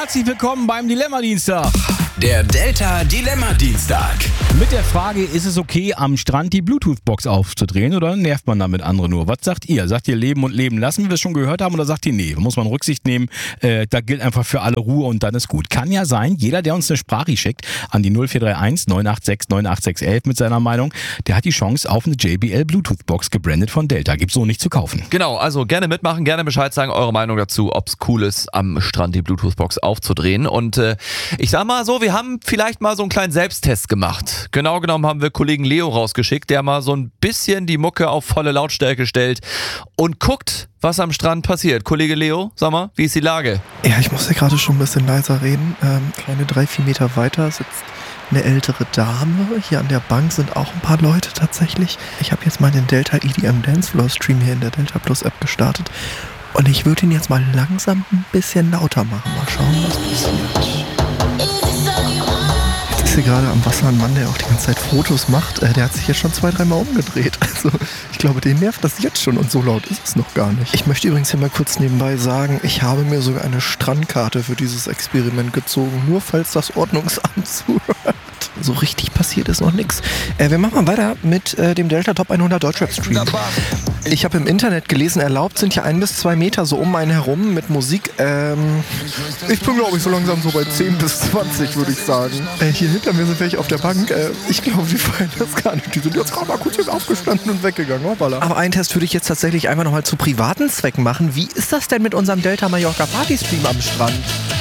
Herzlich willkommen beim Dilemma-Dienstag. Der Delta Dilemma-Dienstag. Mit der Frage, ist es okay, am Strand die Bluetooth-Box aufzudrehen oder nervt man damit andere nur? Was sagt ihr? Sagt ihr leben und leben lassen, wie wir es schon gehört haben, oder sagt ihr nee, muss man Rücksicht nehmen, da gilt einfach für alle Ruhe und dann ist gut. Kann ja sein, jeder, der uns eine Sprache schickt an die 0431 986 98611 mit seiner Meinung, der hat die Chance auf eine JBL Bluetooth-Box gebrandet von Delta. Gibt's so nicht zu kaufen. Genau, also gerne mitmachen, gerne Bescheid sagen, eure Meinung dazu, ob es cool ist, am Strand die Bluetooth-Box aufzudrehen. Und ich sag mal so, wir haben vielleicht mal so einen kleinen Selbsttest gemacht. Genau genommen haben wir Kollegen Leo rausgeschickt, der mal so ein bisschen die Mucke auf volle Lautstärke stellt und guckt, was am Strand passiert. Kollege Leo, sag mal, wie ist die Lage? Ja, ich musste gerade schon ein bisschen leiser reden. Kleine 3-4 Meter weiter sitzt eine ältere Dame. Hier an der Bank sind auch ein paar Leute tatsächlich. Ich habe jetzt mal den Delta EDM Dancefloor Stream hier in der Delta Plus App gestartet. Und ich würde ihn jetzt mal langsam ein bisschen lauter machen. Mal schauen, was passiert. Jetzt ist hier gerade am Wasser ein Mann, der auch die ganze Zeit Fotos macht. Der hat sich jetzt schon 2-3 Mal umgedreht. Also ich glaube, den nervt das jetzt schon und so laut ist es noch gar nicht. Ich möchte übrigens hier mal kurz nebenbei sagen, ich habe mir sogar eine Strandkarte für dieses Experiment gezogen, nur falls das Ordnungsamt zuhört. So richtig passiert ist noch nichts. Wir machen mal weiter mit dem Delta Top 100 Deutschrap Stream. Ich habe im Internet gelesen, erlaubt sind ja 1 bis 2 Meter so um einen herum mit Musik. Ich bin, glaube ich, so langsam so bei 10 bis 20, würde ich sagen. Hier hinter mir sind welche auf der Bank. Ich glaube, die feiern das gar nicht. Die sind jetzt gerade mal kurz aufgestanden und weggegangen. Hoppala. Aber einen Test würde ich jetzt tatsächlich einfach nochmal zu privaten Zwecken machen. Wie ist das denn mit unserem Delta Mallorca Party Stream am Strand?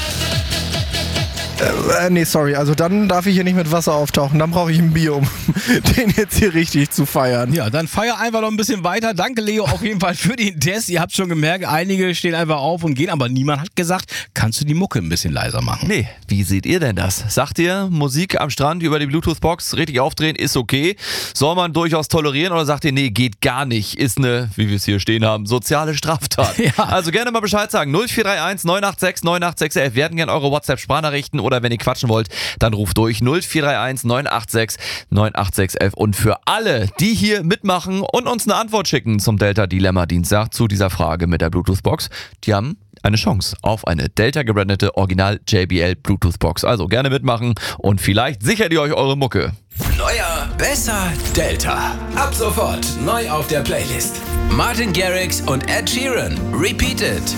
Nee, sorry, also dann darf ich hier nicht mit Wasser auftauchen, dann brauche ich ein Bier, um den jetzt hier richtig zu feiern. Ja, dann feier einfach noch ein bisschen weiter. Danke, Leo, auf jeden Fall für den Test. Ihr habt schon gemerkt, einige stehen einfach auf und gehen, aber niemand hat gesagt, kannst du die Mucke ein bisschen leiser machen? Nee, wie seht ihr denn das? Sagt ihr, Musik am Strand über die Bluetooth-Box richtig aufdrehen ist okay? Soll man durchaus tolerieren oder sagt ihr, nee, geht gar nicht, ist eine, wie wir es hier stehen haben, soziale Straftat? Ja. Also gerne mal Bescheid sagen, 0431 986 98611. Wir hätten gerne eure WhatsApp-Sprachnachrichten oder wenn ihr quatschen wollt, dann ruft durch 0431 986 98611. Und für alle, die hier mitmachen und uns eine Antwort schicken zum Delta Dilemma Dienstag zu dieser Frage mit der Bluetooth-Box, die haben eine Chance auf eine Delta gebrandete Original JBL Bluetooth-Box. Also gerne mitmachen und vielleicht sichert ihr euch eure Mucke. Neuer, besser, Delta. Ab sofort neu auf der Playlist. Martin Garrix und Ed Sheeran. Repeated.